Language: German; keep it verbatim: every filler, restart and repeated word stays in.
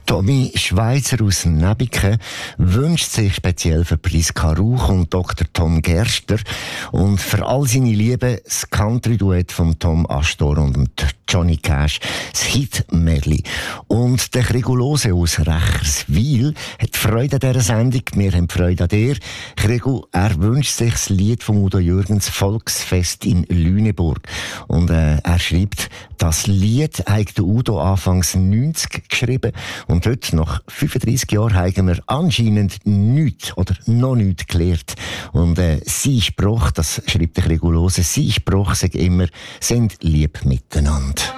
Tommy Schweizer aus Nebiken wünscht sich speziell für Priska Rauch und Doktor Tom Gerster und für all seine Liebe das Country-Duett von Tom Astor und Johnny Cash, das Hit-Medley. Und der Gregulose aus Recherswil hat Freude an dieser Sendung. Wir haben Freude an dir. Gregu, er wünscht sich das Lied von Udo Jürgens «Volksfest in Lüneburg». Und äh, er schreibt, das Lied hat Udo anfangs neunzig geschrieben und heute, nach fünfunddreissig Jahren, haben wir anscheinend nichts oder noch nichts gelernt. Und äh, sein Spruch, das schreibt der Gregulose, sein Spruch sagt immer, sind lieb miteinander.